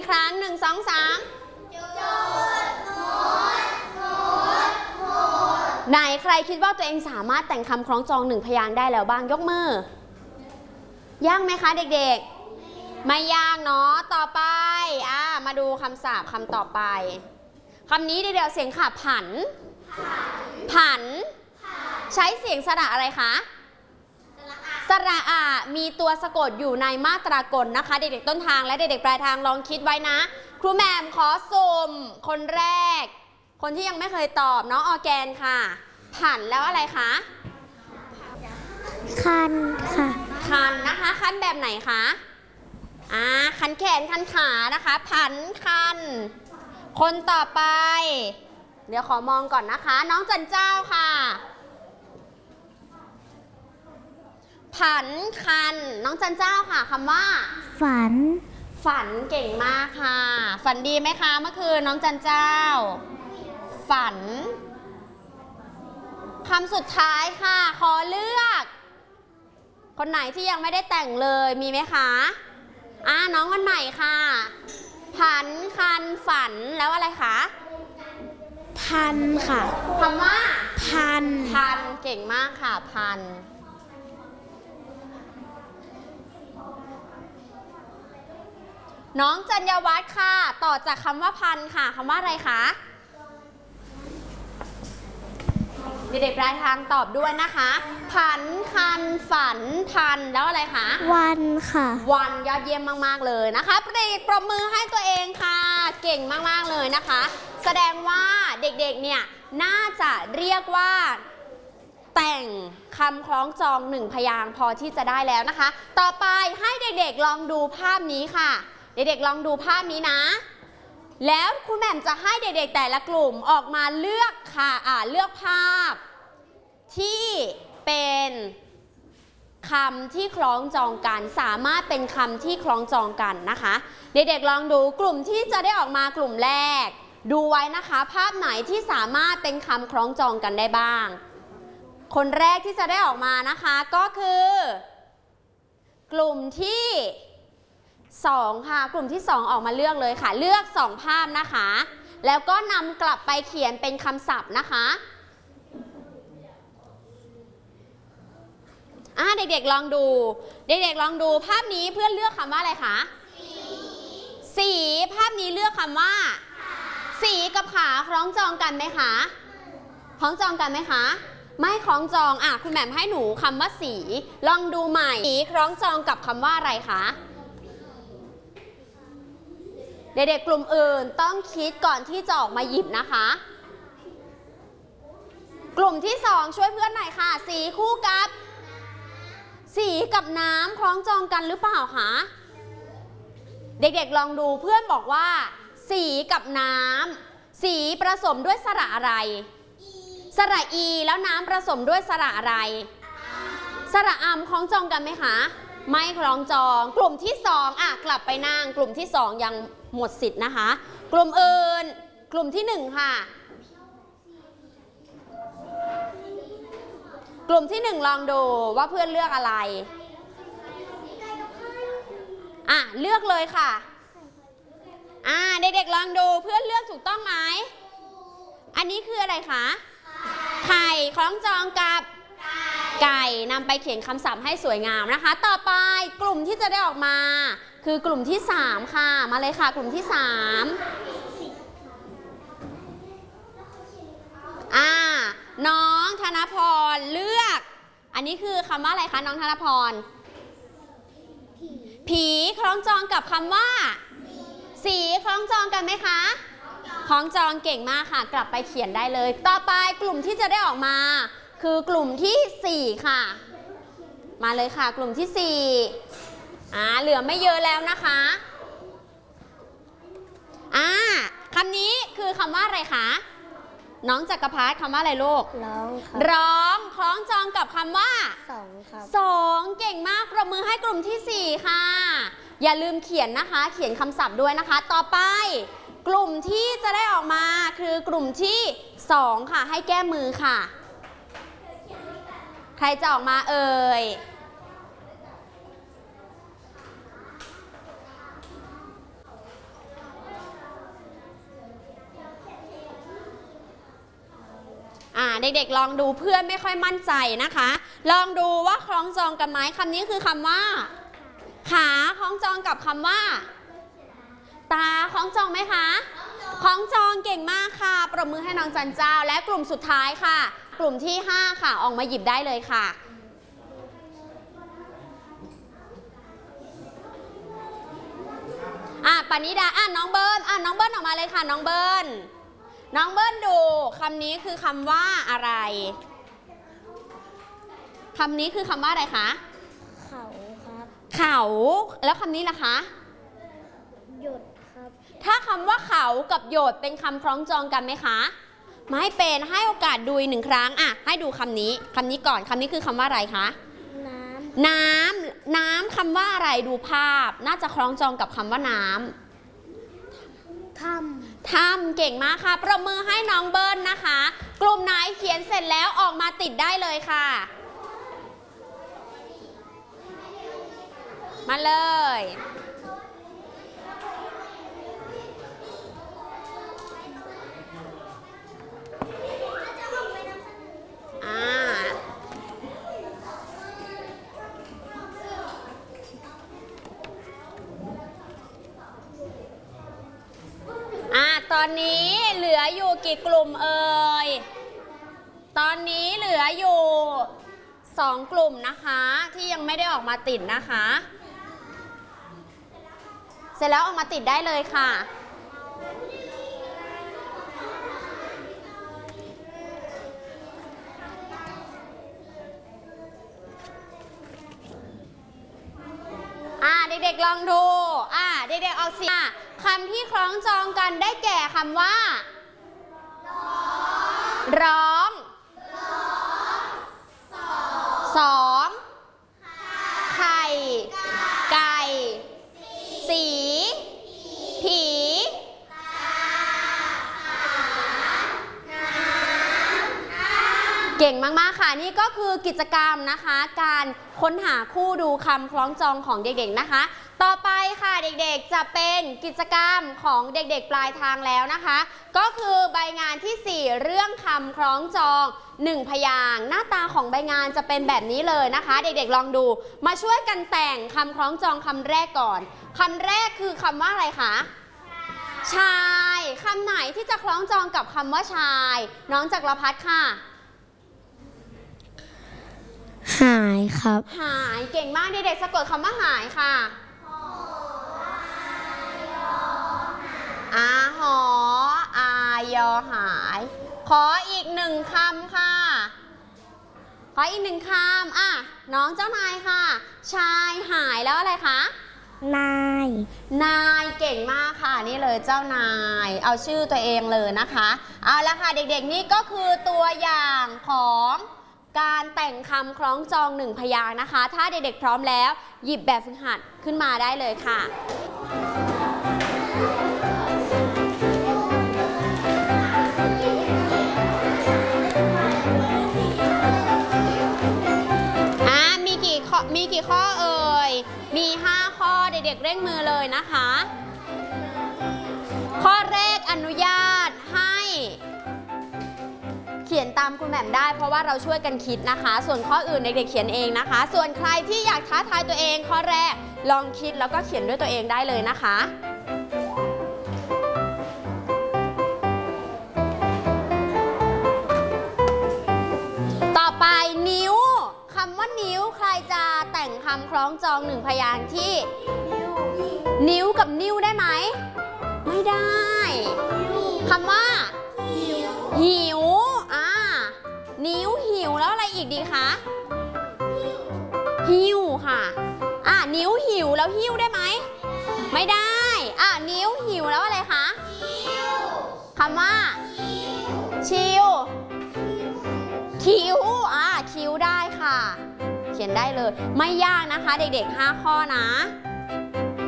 ครั้ง1 2 3ไหนใครคิดว่าตัวเองสามารถแต่งคำคล้องจอง1 พยางค์ได้แล้วบ้างยกมือยากไหมคะเด็กๆไม่ยากเนาะต่อไปมาดูคำศัพท์คำต่อไปคำนี้เดี๋ยวเสียงค่ะผันใช้เสียงสระอะไรคะสระอะมีตัวสะกดอยู่ในมาตรากลนะคะเด็กๆต้นทางและเด็กๆปลายทางลองคิดไว้นะครูแหม่มขอสุ่มคนแรกคนที่ยังไม่เคยตอบน้องออร์แกนค่ะผันแล้วอะไรคะคันค่ะคันนะคะคันแบบไหนคะคันแขนคันขานะคะผันคันคนต่อไปเดี๋ยวขอมองก่อนนะคะน้องจันเจ้าค่ะผันคันน้องจันเจ้าค่ะคำว่าฝันเก่งมากค่ะฝันดีไหมคะเมื่อคืนน้องจันเจ้าฝันคำสุดท้ายค่ะขอเลือกคนไหนที่ยังไม่ได้แต่งเลยมีไหมคะน้องวันใหม่ค่ะผันคันฝันแล้วอะไรคะพันค่ะคำว่าพันเก่งมากค่ะพันน้องจัญญวัฒน์ค่ะต่อจากคำว่าพันค่ะคำว่าอะไรคะเด็กๆปลายทางตอบด้วยนะคะผันคันฝันพันแล้วอะไรคะวันค่ะวันยอดเยี่ยมมากๆเลยนะคะเด็กปรบมือให้ตัวเองค่ะเก่งมากๆเลยนะคะแสดงว่าเด็กๆเนี่ยน่าจะเรียกว่าแต่งคำคล้องจอง1 พยางค์พอที่จะได้แล้วนะคะต่อไปให้เด็กๆลองดูภาพนี้ค่ะเด็กๆลองดูภาพนี้นะแล้วคุณแหม่มจะให้เด็กๆแต่ละกลุ่มออกมาเลือกค่ะเลือกภาพที่เป็นคำที่คล้องจองกันสามารถเป็นคำที่คล้องจองกันนะคะเด็กๆลองดูกลุ่มที่จะได้ออกมากลุ่มแรกดูไว้นะคะภาพไหนที่สามารถเป็นคำคล้องจองกันได้บ้างคนแรกที่จะได้ออกมานะคะก็คือกลุ่มที่2ค่ะกลุ่มที่2ออกมาเลือกเลยค่ะเลือก2ภาพนะคะแล้วก็นำกลับไปเขียนเป็นคำศัพท์นะคะเด็กๆลองดูภาพนี้เพื่อนเลือกคำว่าอะไรคะสีภาพนี้เลือกคำว่าสีกับขาคล้องจองกันไหมคะคล้องจองกันไหมคะไม่คล้องจองคุณแหม่มให้หนูคำว่าสีลองดูใหม่สีคล้องจองกับคำว่าอะไรคะเด็กๆกลุ่มอื่นต้องคิดก่อนที่จะออกมาหยิบนะคะกลุ่มที่2ช่วยเพื่อนหน่อยค่ะสีคู่กับสีกับน้ำคล้องจองกันหรือเปล่าคะเด็กๆลองดูเพื่อนบอกว่าสีกับน้ำสีผสมด้วยสระอะไรสระอีแล้วน้ำผสมด้วยสระอะไรสระอัมคล้องจองกันไหมคะไม่คล้องจองกลุ่มที่2กลับไปนั่งกลุ่มที่2ยังหมดสิทธิ์นะคะกลุ่มอื่นกลุ่มที่1ค่ะกลุ่มที่1ลองดูว่าเพื่อนเลือกอะไรเลือกเลยค่ะเด็กๆลองดูเพื่อนเลือกถูกต้องไหมอันนี้คืออะไรคะไข่คล้องจองกับไก่นำไปเขียนคำศัพท์ให้สวยงามนะคะต่อไปกลุ่มที่จะได้ออกมาคือกลุ่มที่3ค่ะมาเลยค่ะกลุ่มที่3น้องธนพรเลือกอันนี้คือคำว่าอะไรคะน้องธนพรผีคล้องจองกับคำว่าสีคล้องจองกันไหมคะคล้องจองเก่งมากค่ะกลับไปเขียนได้เลยต่อไปกลุ่มที่จะได้ออกมาคือกลุ่มที่4ค่ะมาเลยค่ะกลุ่มที่4เหลือไม่เยอะแล้วนะคะคำนี้คือคำว่าอะไรคะน้องจักรพัฒน์คำว่าอะไรลูกร้องคล้องจองกับคำว่า2เก่งมากปรบมือให้กลุ่มที่4ค่ะอย่าลืมเขียนนะคะเขียนคำศัพท์ด้วยนะคะต่อไปกลุ่มที่จะได้ออกมาคือกลุ่มที่2ค่ะให้แก้มือค่ะใครจะออกมาเอ่ยเด็กๆลองดูเพื่อนไม่ค่อยมั่นใจนะคะ ลองดูว่าคล้องจองกันไหมคำนี้คือคำว่าขาคล้องจองกับคำว่าตาคล้องจองไหมคะคล้องจองเก่งมากค่ะปรบมือให้น้องจันเจ้าและกลุ่มสุดท้ายค่ะกลุ่มที่5ค่ะออกมาหยิบได้เลยค่ะปณิดาน้องเบิ้ลน้องเบิ้ลออกมาเลยค่ะน้องเบิ้ลดูคำนี้คือคำว่าอะไรคำนี้คือคำว่าอะไรคะเขาครับเขาแล้วคำนี้ล่ะคะหยดครับถ้าคำว่าเขากับหยดเป็นคำคล้องจองกันไหมคะไม่เป็นให้โอกาสดูอีก1 ครั้งให้ดูคำนี้ก่อนคำนี้คือคำว่าอะไรคะน้ำคำว่าอะไรดูภาพน่าจะคล้องจองกับคำว่าน้ำถ้ำเก่งมากค่ะปรบมือให้น้องเบิ้ลนะคะกลุ่มไหนเขียนเสร็จแล้วออกมาติดได้เลยค่ะมาเลยตอนนี้เหลืออยู่กี่กลุ่มเอ่ยตอนนี้เหลืออยู่2 กลุ่มนะคะที่ยังไม่ได้ออกมาติดนะคะเสร็จแล้วออกมาติดได้เลยค่ะเด็กๆลองดูเด็กๆออกเสียงคำที่คล้องจองกันได้แก่คำว่าร้อง2ไข่ไก่สีผีเก่งมากๆค่ะนี่ก็คือกิจกรรมนะคะการค้นหาคู่ดูคำคล้องจองของเด็กๆนะคะต่อไปค่ะเด็กๆจะเป็นกิจกรรมของเด็กๆปลายทางแล้วนะคะก็คือใบงานที่4เรื่องคำคล้องจอง1พยางค์หน้าตาของใบงานจะเป็นแบบนี้เลยนะคะเด็กๆลองดูมาช่วยกันแต่งคำคล้องจองคำแรกก่อนคำแรกคือคำว่าอะไรคะชายคำไหนที่จะคล้องจองกับคำว่าชายน้องจักรพัฒน์ค่ะหายครับหายเก่งมากเด็กๆสะกดคำว่าหายค่ะหออายอหายขออีก1 คำค่ะขออีก1 คำน้องเจ้านายค่ะชายหายแล้วอะไรคะนายเก่งมากค่ะนี่เลยเจ้านายเอาชื่อตัวเองเลยนะคะเอาละค่ะเด็กๆนี่ก็คือตัวอย่างของการแต่งคำคล้องจอง1พยางค์นะคะถ้าเด็กๆพร้อมแล้วหยิบแบบฝึกหัดขึ้นมาได้เลยค่ะมีกี่ข้อเอ่ยมี5 ข้อเด็กๆเร่งมือเลยนะคะข้อแรกอนุญาตให้เขียนตามคุณแหม่มได้เพราะว่าเราช่วยกันคิดนะคะส่วนข้ออื่นเด็กๆเขียนเองนะคะส่วนใครที่อยากท้าทายตัวเองข้อแรกลองคิดแล้วก็เขียนด้วยตัวเองได้เลยนะคะต่อไปนิ้วคำว่านิ้วใครจะแต่งคำคล้องจอง1พยางค์ที่นิ้วกับนิ้วได้ไหมไม่ได้คำว่าหิวนิ้วหิวแล้วอะไรอีกดีคะหิวค่ะนิ้วหิวแล้วหิ้วได้ไหมไม่ได้นิ้วหิวแล้วอะไรคะคำว่าชิวคิ้วคิ้วได้ค่ะเขียนได้เลยไม่ยากนะคะเด็กๆ5 ข้อนะ